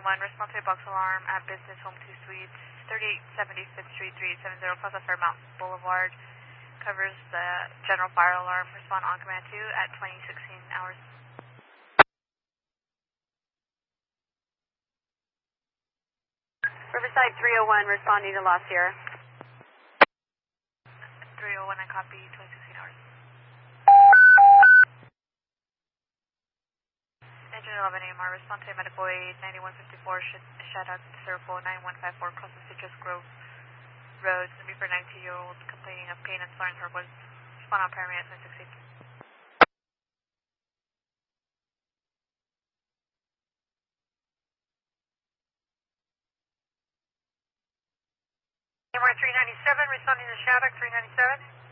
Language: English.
301, respond to a box alarm at Business Home 2 Suites, 3870 5th Street, 3870 Plaza Fairmount Boulevard. Covers the general fire alarm. Respond on command 2 at 2016 hours. Riverside 301, responding to Lost Sierra. 301, I copy, 2016 hours. Engine 11 AMR, respond to medical aid, 9154 Shattuck Circle, 9154 across the Citrus Grove Road, for 90-year-old complaining of pain and soreness or was respond on paramedic at 2016. AMR 397, responding to Shattuck 397.